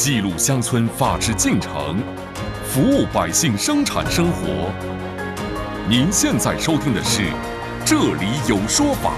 记录乡村法治进程，服务百姓生产生活。您现在收听的是《这里有说法》。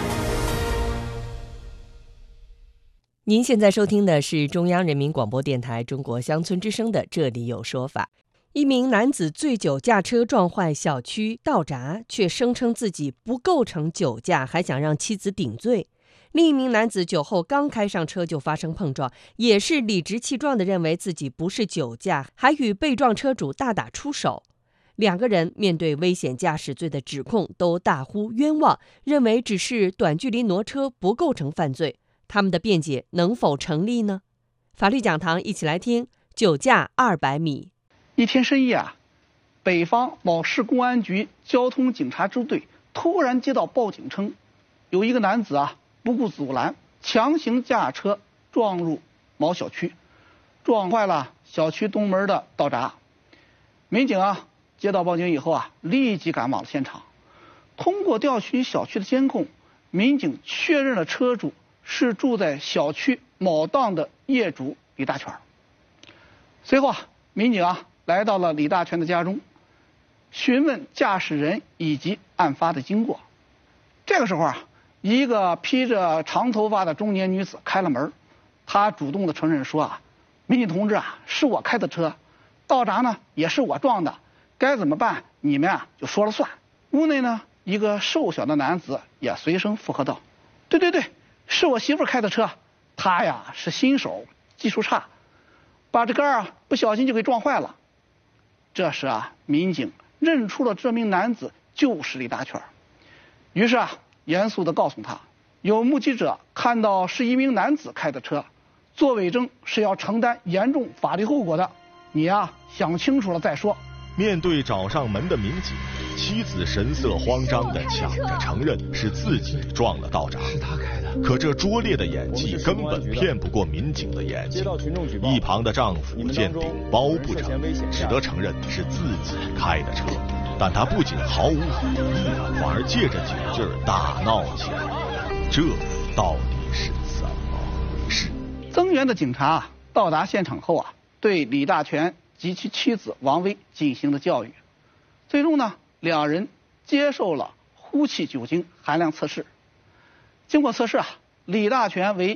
您现在收听的是中央人民广播电台中国乡村之声的《这里有说法》。一名男子醉酒驾车撞坏小区道闸，却声称自己不构成酒驾，还想让妻子顶罪。另一名男子酒后刚开上车就发生碰撞，也是理直气壮地认为自己不是酒驾，还与被撞车主大打出手。两个人面对危险驾驶罪的指控都大呼冤枉，认为只是短距离挪车不构成犯罪。他们的辩解能否成立呢？法律讲堂一起来听酒驾200米。 一天深夜北方某市公安局交通警察支队突然接到报警称，有一个男子不顾阻拦，强行驾车撞入某小区，撞坏了小区东门的道闸。民警接到报警以后立即赶往了现场。通过调取小区的监控，民警确认了车主是住在小区某档的业主李大全。随后民警来到了李大全的家中，询问驾驶人以及案发的经过。这个时候一个披着长头发的中年女子开了门，她主动的承认说民警同志是我开的车，道闸呢也是我撞的，该怎么办你们就说了算。屋内呢一个瘦小的男子也随声附和道，对，是我媳妇开的车，她是新手，技术差，把这杆不小心就给撞坏了。这时民警认出了这名男子就是李大全，于是严肃地告诉他，有目击者看到是一名男子开的车，作伪证是要承担严重法律后果的，你想清楚了再说。 面对找上门的民警，妻子神色慌张地抢着承认是自己撞了道闸。 是他开的， 可这拙劣的演技根本骗不过民警的眼睛。一旁的丈夫见顶包不成，只得承认是自己开的车。但他不仅毫无悔意，反而借着酒劲儿大闹起来。这到底是怎么回事？ 增援的警察到达现场后对李大全及其妻子王薇进行了教育。最终呢，两人接受了呼气酒精含量测试。经过测试李大全为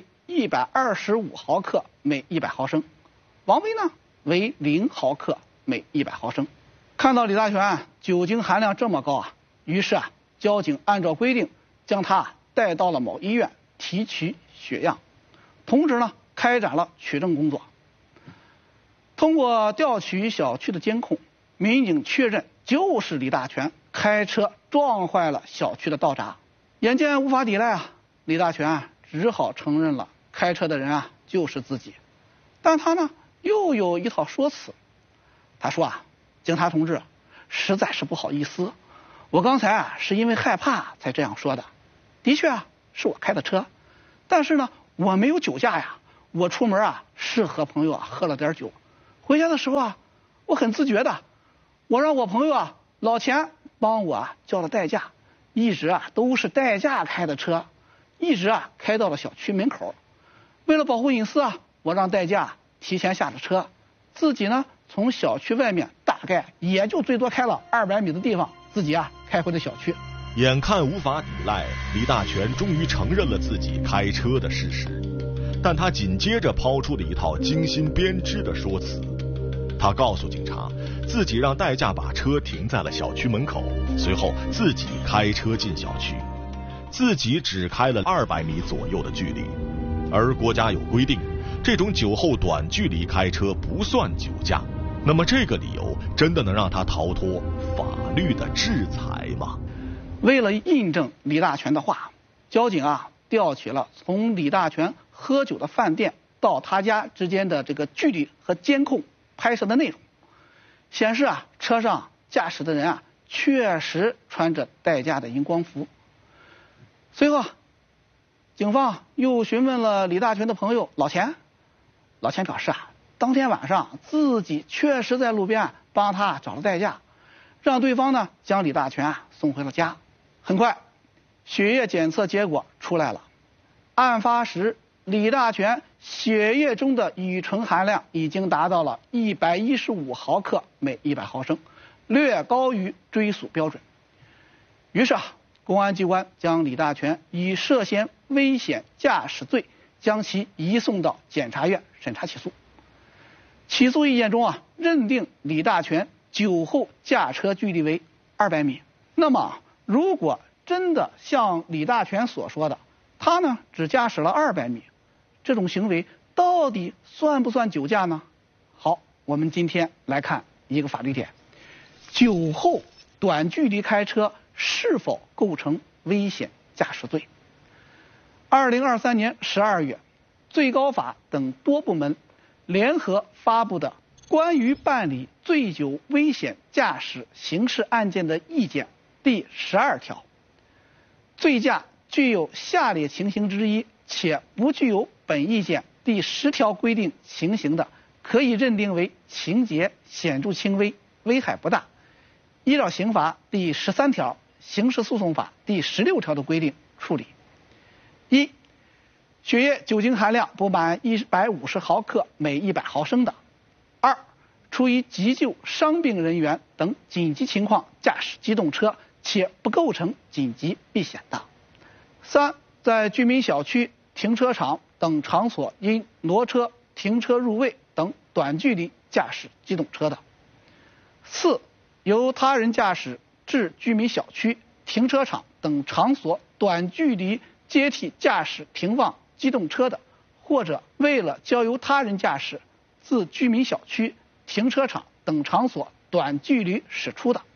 125毫克每100毫升，王薇呢为0毫克每100毫升。看到李大全酒精含量这么高于是交警按照规定将他带到了某医院提取血样，同时呢开展了取证工作。通过调取小区的监控，民警确认就是李大全开车撞坏了小区的道闸。眼见无法抵赖李大全只好承认了开车的人就是自己。但他呢又有一套说辞。他说警察同志，实在是不好意思，我刚才是因为害怕才这样说的。的确是我开的车，但是呢我没有酒驾我出门是和朋友喝了点酒，回家的时候我很自觉的，我让我朋友老钱帮我叫了代驾，一直都是代驾开的车，一直开到了小区门口。为了保护隐私我让代驾提前下了车，自己呢从小区外面大概也就最多开了200米的地方，自己开回了小区。 眼看无法抵赖，李大全终于承认了自己开车的事实，但他紧接着抛出了一套精心编织的说辞。他告诉警察，自己让代驾把车停在了小区门口，随后自己开车进小区，自己只开了200米左右的距离。而国家有规定，这种酒后短距离开车不算酒驾。那么这个理由真的能让他逃脱法律的制裁吗？ 为了印证李大全的话，交警调取了从李大全喝酒的饭店到他家之间的这个距离和监控拍摄的内容，显示车上驾驶的人确实穿着代驾的荧光服。随后警方又询问了李大全的朋友老钱，老钱表示当天晚上自己确实在路边帮他找了代驾，让对方呢将李大全送回了家。很快血液检测结果出来了，案发时李大全血液中的乙醇含量已经达到了115毫克每100毫升，略高于追诉标准。于是公安机关将李大全以涉嫌危险驾驶罪将其移送到检察院审查起诉。起诉意见中认定李大全酒后驾车距离为200米。那么如果真的像李大全所说的，他呢只驾驶了200米，这种行为到底算不算酒驾呢？好，我们今天来看一个法律点：酒后短距离开车是否构成危险驾驶罪？2023年12月，最高法等多部门联合发布的《关于办理醉酒危险驾驶刑事案件的意见》第12条，醉驾具有下列情形之一且不具有本意见第10条规定情形的，可以认定为情节显著轻微，危害不大，依照刑法第13条、刑事诉讼法第16条的规定处理。1、血液酒精含量不满150毫克每100毫升的； 2、出于急救伤病人员等紧急情况驾驶机动车且不构成紧急避险的； 3、在居民小区、停车场等场所因挪车、停车入位等短距离驾驶机动车的； 4、由他人驾驶至居民小区、停车场等场所短距离接替驾驶停放机动车的，或者为了交由他人驾驶自居民小区、停车场等场所短距离驶出的；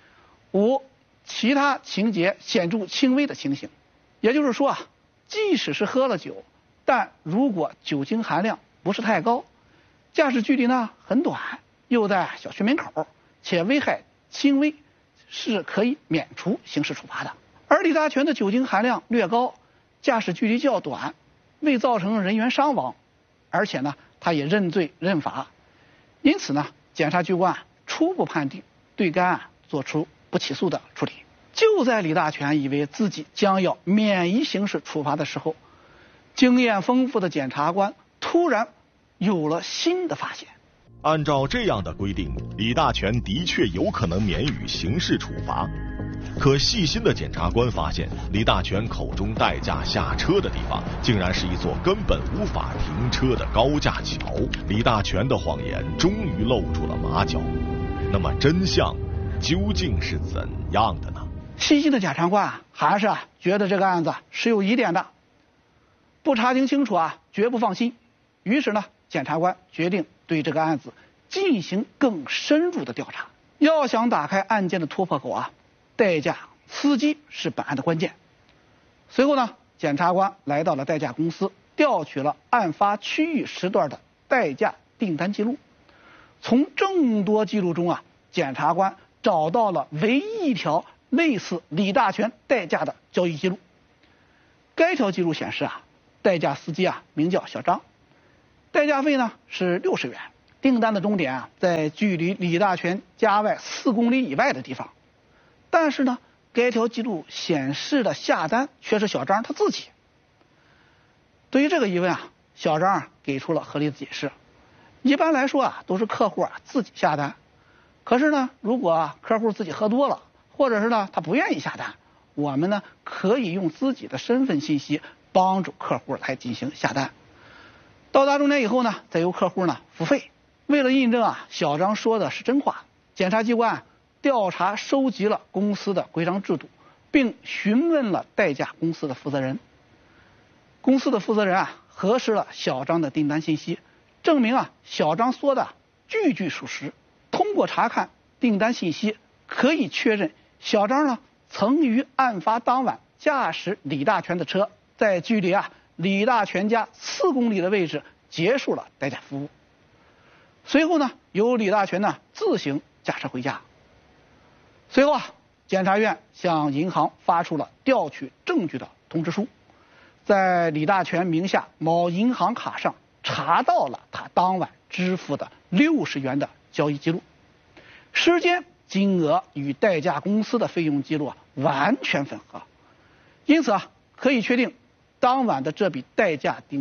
5、其他情节显著轻微的情形。也就是说即使是喝了酒，但如果酒精含量不是太高，驾驶距离呢很短，又在小区门口，且危害轻微，是可以免除刑事处罚的。而李大全的酒精含量略高，驾驶距离较短，未造成人员伤亡，而且呢他也认罪认罚，因此呢检察机关初步判定对该案作出不起诉的处理。就在李大全以为自己将要免于刑事处罚的时候，经验丰富的检察官突然有了新的发现。 按照这样的规定，李大全的确有可能免于刑事处罚。可细心的检察官发现，李大全口中代驾下车的地方，竟然是一座根本无法停车的高架桥。李大全的谎言终于露出了马脚。那么真相究竟是怎样的呢？ 细心的检察官还是觉得这个案子是有疑点的，不查清楚绝不放心。于是呢，检察官决定对这个案子进行更深入的调查。要想打开案件的突破口代驾司机是本案的关键。随后呢，检察官来到了代驾公司，调取了案发区域时段的代驾订单记录。从众多记录中检察官找到了唯一一条类似李大全代驾的交易记录。该条记录显示代驾司机名叫小张，代驾费呢是60元，订单的终点在距离李大全家外4公里以外的地方。但是呢，该条记录显示的下单却是小张他自己。对于这个疑问小张给出了合理的解释。一般来说都是客户自己下单，可是呢，如果客户自己喝多了，或者是呢他不愿意下单，我们呢可以用自己的身份信息帮助客户来进行下单。到达终点以后呢，再由客户呢付费。为了印证小张说的是真话，检察机关调查收集了公司的规章制度，并询问了代驾公司的负责人。公司的负责人核实了小张的订单信息，证明小张说的句句属实。通过查看订单信息，可以确认小张呢曾于案发当晚驾驶李大全的车，在距离李大全家4公里的位置结束了代驾服务。随后呢，由李大全呢自行驾车回家。随后检察院向银行发出了调取证据的通知书，在李大全名下某银行卡上查到了他当晚支付的60元的交易记录，时间、金额与代驾公司的费用记录完全吻合，因此可以确定当晚的这笔代驾订单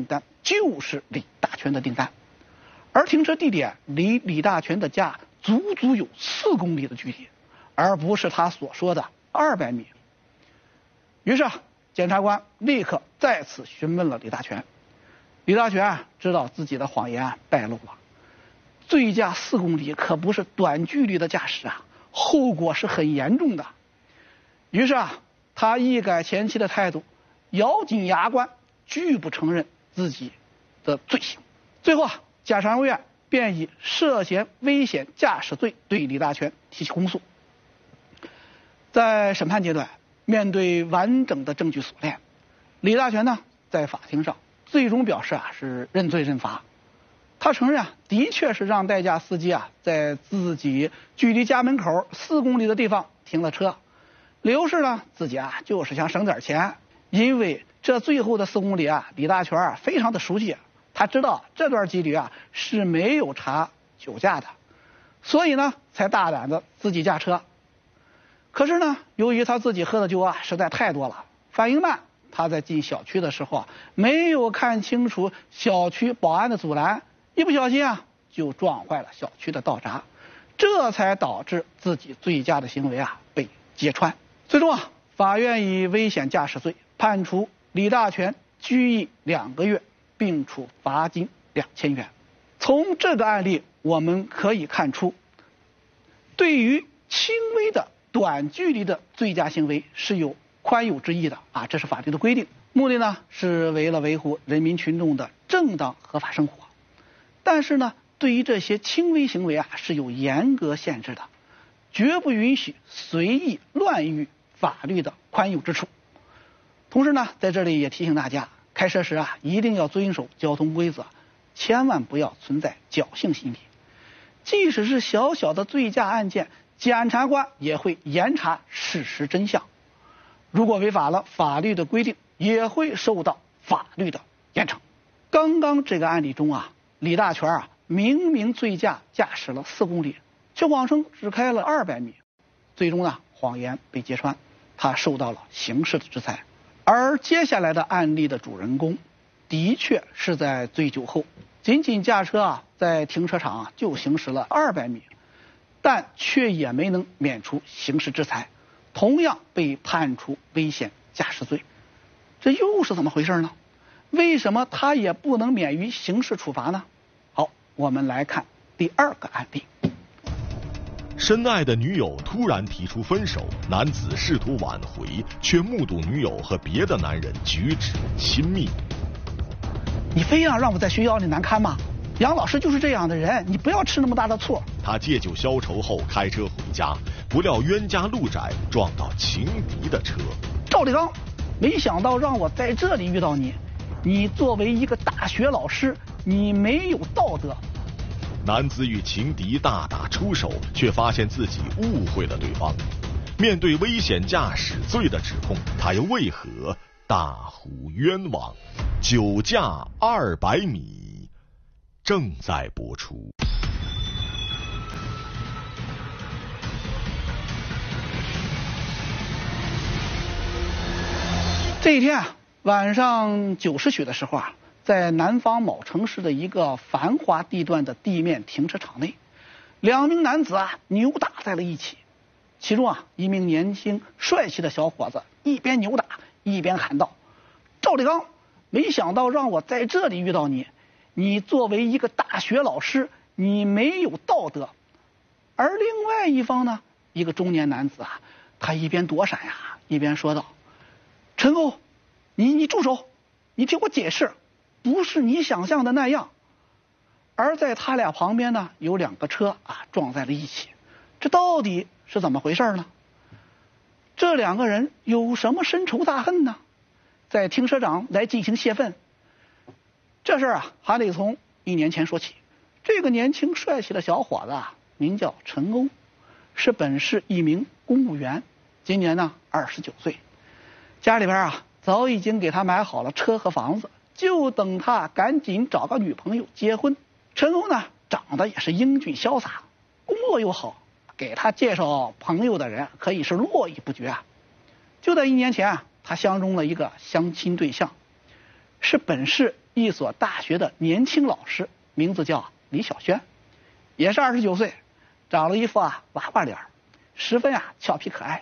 就是李大全的订单，而停车地点离李大全的家足足有4公里的距离，而不是他所说的200米。于是检察官立刻再次询问了李大全。李大全知道自己的谎言败露了，醉驾4公里可不是短距离的驾驶啊，后果是很严重的。于是他一改前期的态度，咬紧牙关，拒不承认自己的罪行。最后检察院便以涉嫌危险驾驶罪对李大全提起公诉。在审判阶段，面对完整的证据锁链，李大全呢在法庭上最终表示是认罪认罚。他承认的确是让代驾司机在自己距离家门口4公里的地方停了车，理由是呢自己就是想省点钱，因为这最后的4公里李大全非常的熟悉，他知道这段距离是没有查酒驾的，所以呢才大胆的自己驾车。可是呢，由于他自己喝的酒实在太多了，反应慢，他在进小区的时候没有看清楚小区保安的阻拦，一不小心就撞坏了小区的道闸，这才导致自己醉驾的行为被揭穿。最终法院以危险驾驶罪判处李大全拘役2个月，并处罚金2000元。从这个案例我们可以看出，对于轻微的短距离的醉驾行为是有宽宥之意的这是法律的规定，目的呢是为了维护人民群众的正当合法生活。但是呢，对于这些轻微行为是有严格限制的，绝不允许随意乱用法律的宽宥之处。同时呢，在这里也提醒大家，开车时一定要遵守交通规则，千万不要存在侥幸心理。即使是小小的醉驾案件，检察官也会严查事实真相，如果违反了法律的规定，也会受到法律的严惩。刚刚这个案例中李大全明明醉驾驾驶了4公里，却谎称只开了200米，最终呢谎言被揭穿，他受到了刑事的制裁。而接下来的案例的主人公，的确是在醉酒后仅仅驾车在停车场就行驶了200米，但却也没能免除刑事制裁，同样被判处危险驾驶罪。这又是怎么回事呢？为什么他也不能免于刑事处罚呢？好，我们来看第2个案例。 深爱的女友突然提出分手，男子试图挽回，却目睹女友和别的男人举止亲密。 你非要让我在学校里难堪吗？杨老师就是这样的人，你不要吃那么大的醋。 他借酒消愁后开车回家，不料冤家路窄，撞到情敌的车。 赵立刚，没想到让我在这里遇到你，你作为一个大学老师，你没有道德。 男子与情敌大打出手，却发现自己误会了对方。面对危险驾驶罪的指控，他又为何大呼冤枉？酒驾200米正在播出。 这一天晚上9时许的时候在南方某城市的一个繁华地段的地面停车场内，2名男子扭打在了一起。其中一名年轻帅气的小伙子一边扭打一边喊道：“赵立刚，没想到让我在这里遇到你，你作为一个大学老师，你没有道德。”而另外一方呢，一个中年男子他一边躲闪一边说道：“陈欧，你住手，你听我解释，不是你想象的那样。”而在他俩旁边呢，有2个车撞在了一起，这到底是怎么回事呢？这2个人有什么深仇大恨呢？在停车场来进行泄愤。这事还得从1年前说起。这个年轻帅气的小伙子名叫陈欧，是本市一名公务员，今年呢29岁，家里边早已经给他买好了车和房子，就等他赶紧找个女朋友结婚。陈欧呢长得也是英俊潇洒，工作又好，给他介绍朋友的人可以是络绎不绝。就在1年前他相中了一个相亲对象，是本市一所大学的年轻老师，名字叫李小轩，也是29岁，长了一副娃娃脸，十分俏皮可爱。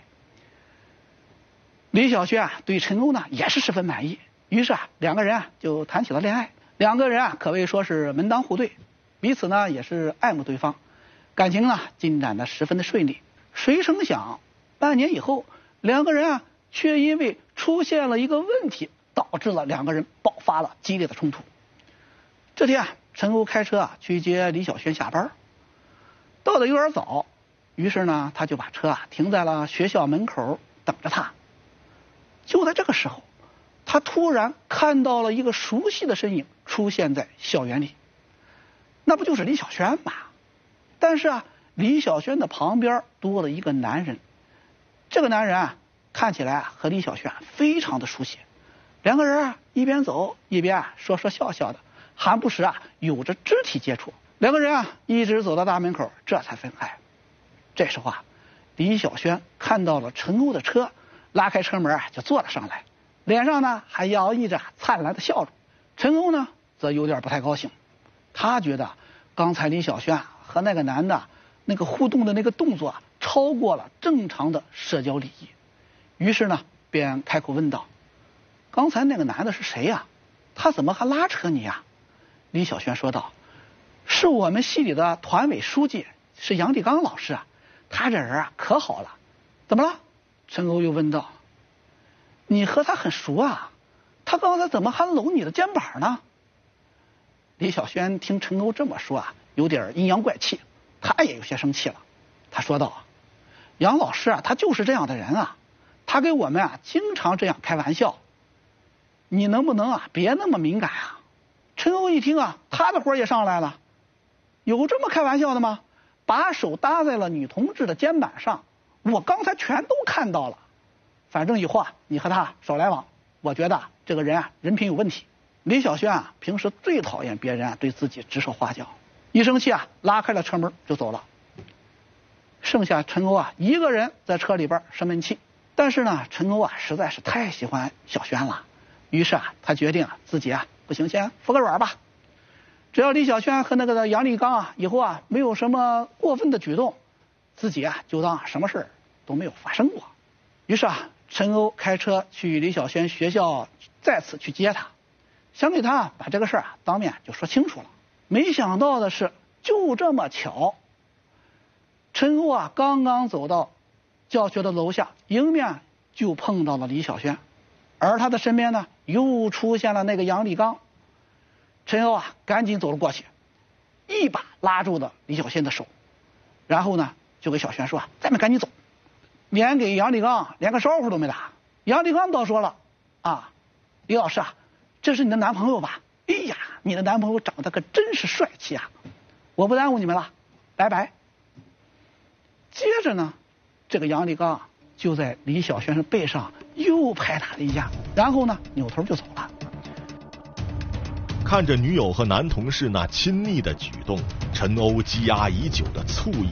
李小轩对陈欧呢也是十分满意，于是两个人就谈起了恋爱。两个人可谓说是门当户对，彼此呢也是爱慕对方，感情呢进展的十分的顺利。谁成想半年以后，两个人却因为出现了一个问题，导致了两个人爆发了激烈的冲突。这天陈欧开车去接李小轩下班，到的有点早，于是呢他就把车停在了学校门口等着他。就在这个时候，他突然看到了一个熟悉的身影出现在校园里，那不就是李小轩吗？但是李小轩的旁边多了一个男人，这个男人看起来和李小轩非常的熟悉，两个人一边走一边说说笑笑的，还不时有着肢体接触。两个人一直走到大门口，这才分开。这时候李小轩看到了陈欧的车，拉开车门就坐了上来，脸上呢还洋溢着灿烂的笑容。陈欧呢则有点不太高兴，他觉得刚才李小轩和那个男的那个互动的那个动作超过了正常的社交礼仪，于是呢便开口问道：刚才那个男的是谁呀？他怎么还拉扯你呀？李小轩说道：是我们系里的团委书记，是杨立刚老师他这人可好了。怎么了？陈欧又问道：你和他很熟他刚才怎么还搂你的肩膀呢？李小轩听陈欧这么说有点阴阳怪气，他也有些生气了。他说道：杨老师他就是这样的人他给我们经常这样开玩笑，你能不能别那么敏感陈欧一听他的火也上来了，有这么开玩笑的吗？把手搭在了女同志的肩膀上，我刚才全都看到了。反正以后你和他少来往，我觉得这个人人品有问题。李小轩平时最讨厌别人对自己指手画脚，一生气拉开了车门就走了。剩下陈欧一个人在车里边生闷气。但是呢陈欧实在是太喜欢小轩了，于是他决定自己不行先服个软吧，只要李小轩和那个杨立刚以后没有什么过分的举动，自己就当什么事都没有发生过。于是陈欧开车去李小轩学校再次去接他，想给他把这个事当面就说清楚了。没想到的是，就这么巧，陈欧刚刚走到教学的楼下，迎面就碰到了李小轩，而他的身边呢又出现了那个杨立刚。陈欧赶紧走了过去，一把拉住了李小轩的手，然后呢就给小轩说咱们赶紧走，连给杨立刚连个招呼都没打。杨立刚倒说了李老师这是你的男朋友吧？哎呀，你的男朋友长得可真是帅气我不耽误你们了，拜拜。接着呢这个杨立刚就在李小轩的背上又拍打了一下，然后呢扭头就走了。 看着女友和男同事那亲昵的举动，陈欧积压已久的醋意